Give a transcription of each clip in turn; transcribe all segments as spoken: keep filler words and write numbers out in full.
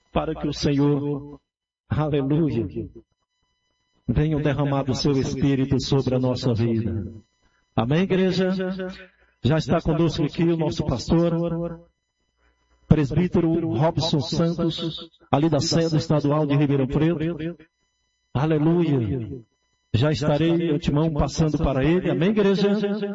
para que o Senhor, aleluia, venha derramar do seu Espírito sobre a nossa vida. Amém, igreja? Já está conosco aqui o nosso pastor, presbítero Robson Santos, ali da sede estadual de Ribeirão Preto. Aleluia. Já estarei, antemão, passando para ele. Amém, igreja?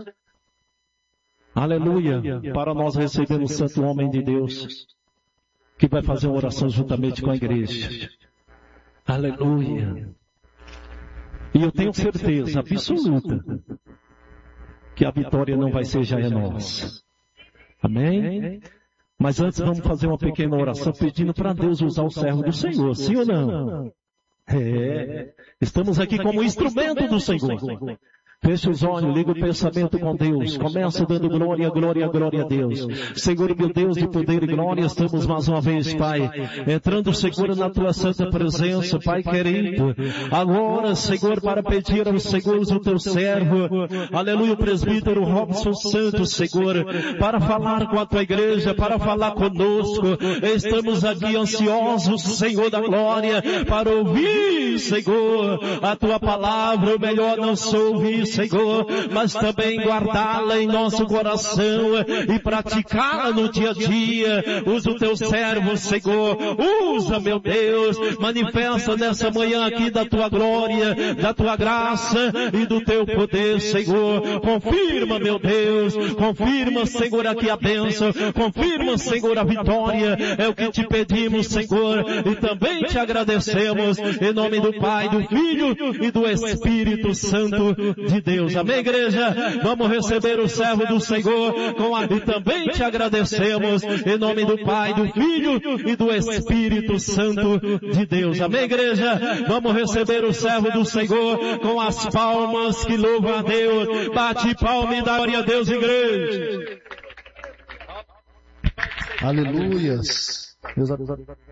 Aleluia. Para nós recebermos o santo homem de Deus, que vai fazer uma oração juntamente com a igreja. Aleluia. E eu tenho certeza absoluta que a vitória não vai ser já é nossa. Amém? Mas antes vamos fazer uma pequena oração pedindo para Deus usar o servo do Senhor, sim ou não? É, estamos aqui como instrumento do Senhor. Feche os olhos, liga o pensamento com Deus. Começa dando glória, glória, glória a Deus. Senhor, meu Deus de poder e glória, estamos mais uma vez, Pai, entrando, Senhor, na Tua santa presença, Pai querido. Agora, Senhor, para pedir ao Senhor, o Teu servo, aleluia, o presbítero Robson Santos, Senhor, para falar com a Tua igreja, para falar conosco. Estamos aqui ansiosos, Senhor da glória, para ouvir, Senhor, a Tua palavra. O melhor não sou ouvir, Senhor, mas também guardá-la em nosso coração e praticá-la no dia a dia. Usa o Teu servo, Senhor. Usa, meu Deus. Manifesta nessa manhã aqui da Tua glória, da Tua graça e do Teu poder, Senhor. Confirma, meu Deus. Confirma, Senhor, aqui a bênção. Confirma, Senhor, a vitória. É o que te pedimos, Senhor. E também te agradecemos em nome do Pai, do Filho e do Espírito Santo de Deus. Amém, igreja? Vamos receber o servo do Senhor com a... e também te agradecemos em nome do Pai, do Filho e do Espírito Santo de Deus. Amém, igreja? Vamos receber o servo do Senhor com as palmas que louvam a Deus. Bate palma e dá glória a Deus, igreja. Aleluias. Deus abençoe.